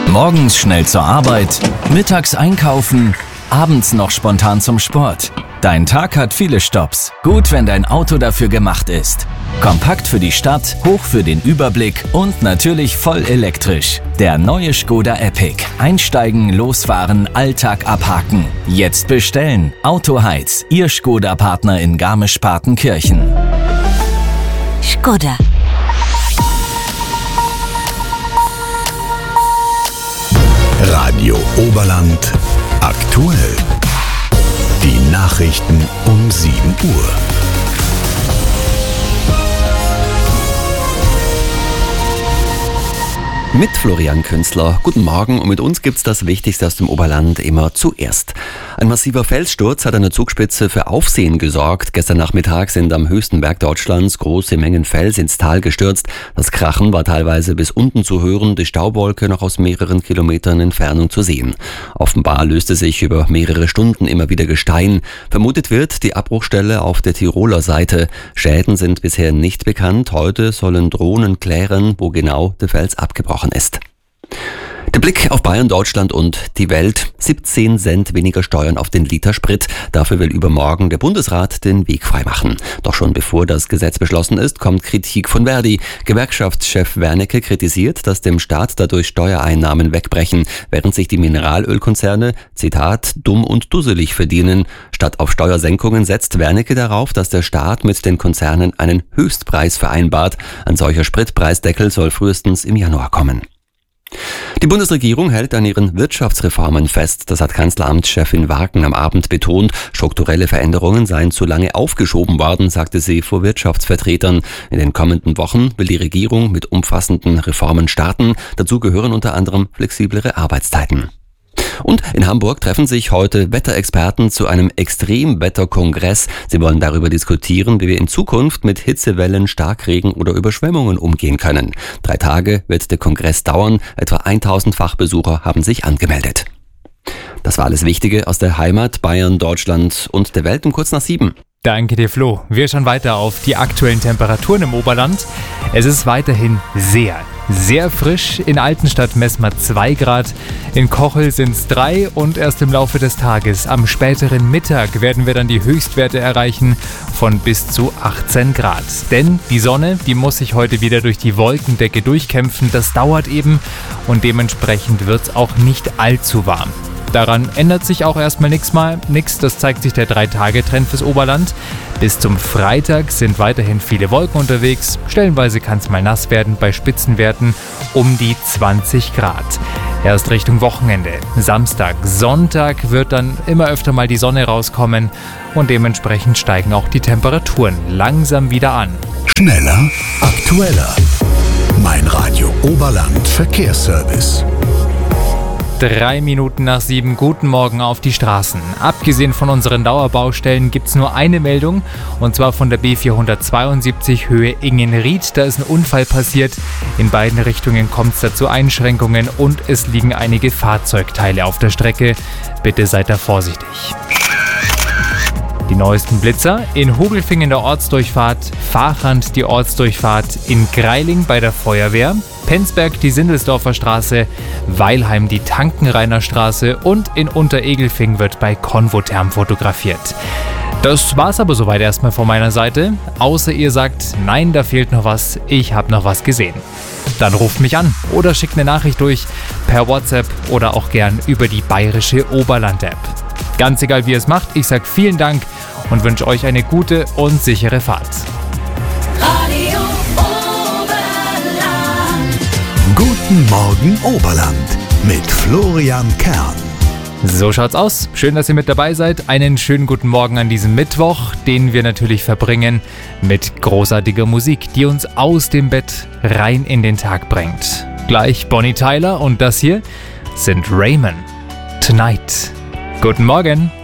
Morgens schnell zur Arbeit, mittags einkaufen, abends noch spontan zum Sport. Dein Tag hat viele Stopps. Gut, wenn dein Auto dafür gemacht ist. Kompakt für die Stadt, hoch für den Überblick und natürlich voll elektrisch. Der neue Škoda Epic. Einsteigen, losfahren, Alltag abhaken. Jetzt bestellen. Autoheiz, Ihr Škoda-Partner in Garmisch-Partenkirchen. Škoda. Radio Oberland aktuell. Die Nachrichten um 7 Uhr. Mit Florian Künzler. Guten Morgen, und mit uns gibt's das Wichtigste aus dem Oberland immer zuerst. Ein massiver Felssturz hat an der Zugspitze für Aufsehen gesorgt. Gestern Nachmittag sind am höchsten Berg Deutschlands große Mengen Fels ins Tal gestürzt. Das Krachen war teilweise bis unten zu hören, die Staubwolke noch aus mehreren Kilometern Entfernung zu sehen. Offenbar löste sich über mehrere Stunden immer wieder Gestein. Vermutet wird die Abbruchstelle auf der Tiroler Seite. Schäden sind bisher nicht bekannt. Heute sollen Drohnen klären, wo genau der Fels abgebrochen ist. Der Blick auf Bayern, Deutschland und die Welt. 17 Cent weniger Steuern auf den Liter Sprit. Dafür will übermorgen der Bundesrat den Weg freimachen. Doch schon bevor das Gesetz beschlossen ist, kommt Kritik von Verdi. Gewerkschaftschef Wernicke kritisiert, dass dem Staat dadurch Steuereinnahmen wegbrechen, während sich die Mineralölkonzerne, Zitat, dumm und dusselig verdienen. Statt auf Steuersenkungen setzt Wernicke darauf, dass der Staat mit den Konzernen einen Höchstpreis vereinbart. Ein solcher Spritpreisdeckel soll frühestens im Januar kommen. Die Bundesregierung hält an ihren Wirtschaftsreformen fest. Das hat Kanzleramtschefin Warken am Abend betont. Strukturelle Veränderungen seien zu lange aufgeschoben worden, sagte sie vor Wirtschaftsvertretern. In den kommenden Wochen will die Regierung mit umfassenden Reformen starten. Dazu gehören unter anderem flexiblere Arbeitszeiten. Und in Hamburg treffen sich heute Wetterexperten zu einem Extremwetterkongress. Sie wollen darüber diskutieren, wie wir in Zukunft mit Hitzewellen, Starkregen oder Überschwemmungen umgehen können. 3 Tage wird der Kongress dauern. Etwa 1000 Fachbesucher haben sich angemeldet. Das war alles Wichtige aus der Heimat, Bayern, Deutschland und der Welt um kurz nach 7. Danke dir, Flo. Wir schauen weiter auf die aktuellen Temperaturen im Oberland. Es ist weiterhin sehr frisch. In Altenstadt messen wir 2 Grad, in Kochel sind es 3 und erst im Laufe des Tages, am späteren Mittag, werden wir dann die Höchstwerte erreichen von bis zu 18 Grad. Denn die Sonne, die muss sich heute wieder durch die Wolkendecke durchkämpfen. Das dauert eben und dementsprechend wird es auch nicht allzu warm. Daran ändert sich auch erstmal nichts. Das zeigt sich der 3-Tage-Trend fürs Oberland. Bis zum Freitag sind weiterhin viele Wolken unterwegs. Stellenweise kann es mal nass werden bei Spitzenwerten um die 20 Grad. Erst Richtung Wochenende, Samstag, Sonntag wird dann immer öfter mal die Sonne rauskommen und dementsprechend steigen auch die Temperaturen langsam wieder an. Schneller, aktueller. Mein Radio Oberland Verkehrsservice. 3 Minuten nach 7, guten Morgen auf die Straßen. Abgesehen von unseren Dauerbaustellen gibt es nur eine Meldung, und zwar von der B472 Höhe Ingenried. Da ist ein Unfall passiert. In beiden Richtungen kommt es zu Einschränkungen und es liegen einige Fahrzeugteile auf der Strecke. Bitte seid da vorsichtig. Die neuesten Blitzer: in Hogelfingen der Ortsdurchfahrt, Vachand die Ortsdurchfahrt, in Greiling bei der Feuerwehr, Penzberg die Sindelsdorfer Straße, Weilheim die Tankenrainer Straße und in Unteregelfing wird bei Convotherm fotografiert. Das war's aber soweit erstmal von meiner Seite. Außer ihr sagt, nein, da fehlt noch was, ich habe noch was gesehen. Dann ruft mich an oder schickt eine Nachricht durch per WhatsApp oder auch gern über die bayerische Oberland-App. Ganz egal, wie ihr es macht, ich sage vielen Dank und wünsche euch eine gute und sichere Fahrt. Radio Oberland. Guten Morgen Oberland mit Florian Kern. So schaut's aus. Schön, dass ihr mit dabei seid. Einen schönen guten Morgen an diesem Mittwoch, den wir natürlich verbringen mit großartiger Musik, die uns aus dem Bett rein in den Tag bringt. Gleich Bonnie Tyler und das hier sind Raymond. Tonight. Guten Morgen.